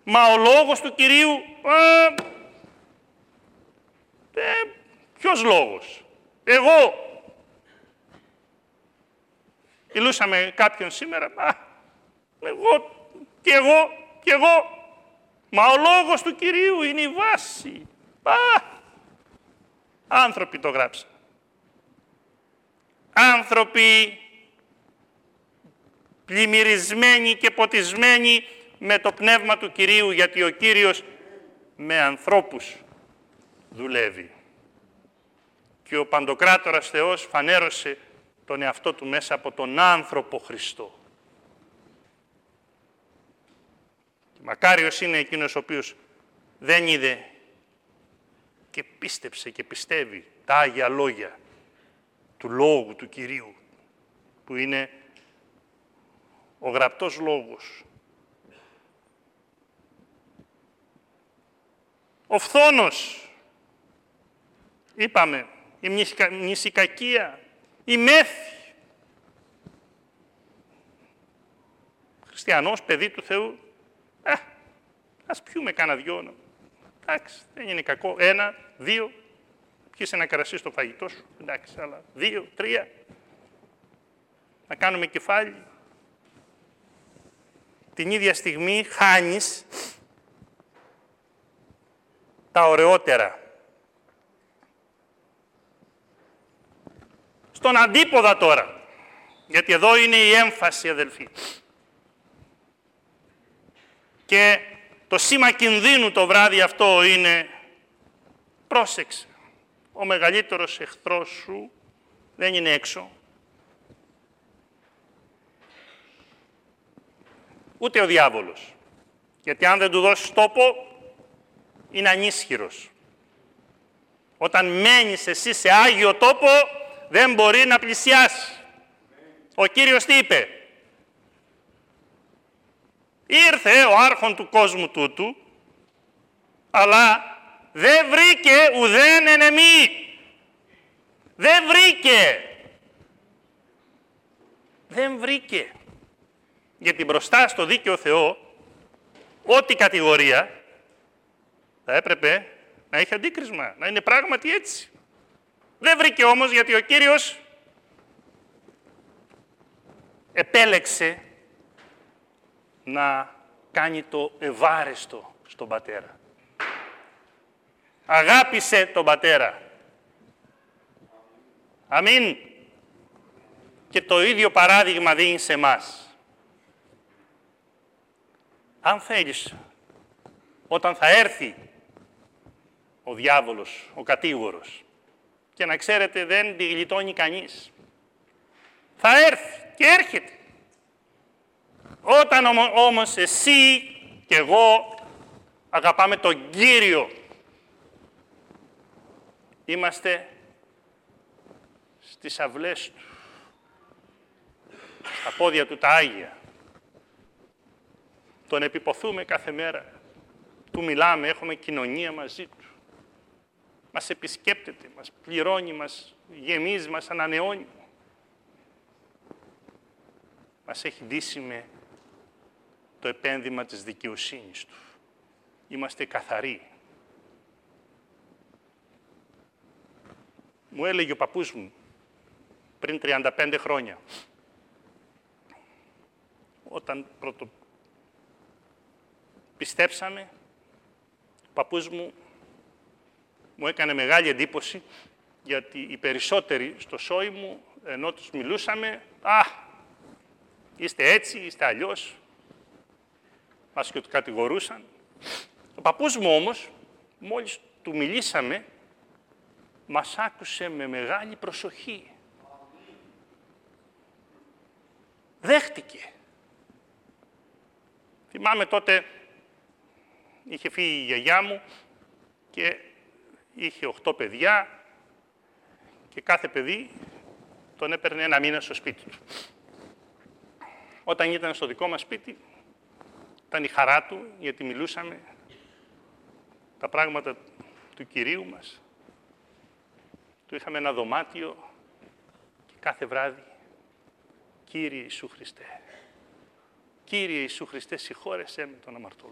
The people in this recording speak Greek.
Μα ο λόγος του Κυρίου... ποιος λόγος? Εγώ. Μιλούσα με κάποιον σήμερα. Εγώ. Μα ο λόγος του Κυρίου είναι η βάση. Άνθρωποι το γράψαν. Άνθρωποι πλημμυρισμένοι και ποτισμένοι με το πνεύμα του Κυρίου, γιατί ο Κύριος με ανθρώπους δουλεύει. Και ο Παντοκράτορας Θεός φανέρωσε τον εαυτό του μέσα από τον άνθρωπο Χριστό. Και μακάριος είναι εκείνος ο οποίος δεν είδε και πίστεψε και πιστεύει τα Άγια Λόγια του Λόγου του Κυρίου, που είναι ο γραπτός Λόγος. Ο φθόνος, είπαμε, η μνησικακία, η μέθη. Χριστιανός, παιδί του Θεού, ας πιούμε κάνα δυο. Εντάξει, δεν είναι κακό. 1, 2, πιείς ένα κρασί στο φαγητό σου. Εντάξει, αλλά 2, 3, να κάνουμε κεφάλι. Την ίδια στιγμή χάνεις τα ωραιότερα. Στον αντίποδα τώρα, γιατί εδώ είναι η έμφαση, αδελφοί. Και το σήμα κινδύνου το βράδυ αυτό είναι, πρόσεξε, ο μεγαλύτερος εχθρός σου δεν είναι έξω. Ούτε ο διάβολος. Γιατί αν δεν του δώσεις τόπο, είναι ανίσχυρος. Όταν μένεις εσύ σε άγιο τόπο, δεν μπορεί να πλησιάσει. Ο Κύριος τι είπε? Ήρθε ο άρχον του κόσμου τούτου, αλλά δεν βρήκε ουδέν ενεμή. Δεν βρήκε. Γιατί μπροστά στο δίκαιο Θεό, ό,τι κατηγορία θα έπρεπε να έχει αντίκρισμα, να είναι πράγματι έτσι. Δεν βρήκε όμως, γιατί ο Κύριος επέλεξε να κάνει το ευάρεστο στον Πατέρα. Αγάπησε τον Πατέρα. Αμήν. Και το ίδιο παράδειγμα δίνει σε εμάς. Αν θέλεις, όταν θα έρθει ο διάβολος, ο κατήγορος, και να ξέρετε δεν τη γλιτώνει κανείς, θα έρθει και έρχεται. Όταν όμως εσύ και εγώ αγαπάμε τον Κύριο, είμαστε στις αυλές Του, στα πόδια Του τα Άγια. Τον επιποθούμε κάθε μέρα. Του μιλάμε, έχουμε κοινωνία μαζί Του. Μας επισκέπτεται, μας πληρώνει, μας γεμίζει, μας ανανεώνει. Μας έχει ντύσει με το επένδυμα της δικαιοσύνης Του. Είμαστε καθαροί. Μου έλεγε ο παππούς μου πριν 35 χρόνια, όταν πρώτο πιστέψαμε, ο παππούς μου έκανε μεγάλη εντύπωση, γιατί οι περισσότεροι στο σόι μου, ενώ τους μιλούσαμε, είστε έτσι, είστε αλλιώς, μας και τους κατηγορούσαν. Ο παππούς μου όμως, μόλις του μιλήσαμε, μας άκουσε με μεγάλη προσοχή. Δέχτηκε. Θυμάμαι τότε, είχε φύγει η γιαγιά μου και είχε 8 παιδιά και κάθε παιδί τον έπαιρνε 1 μήνα στο σπίτι του. Όταν ήταν στο δικό μας σπίτι, ήταν η χαρά του, γιατί μιλούσαμε τα πράγματα του Κυρίου μας. Του είχαμε ένα δωμάτιο και κάθε βράδυ, Κύριε Ιησού Χριστέ, Κύριε Ιησού Χριστέ, συγχώρεσέ με τον αμαρτωλό.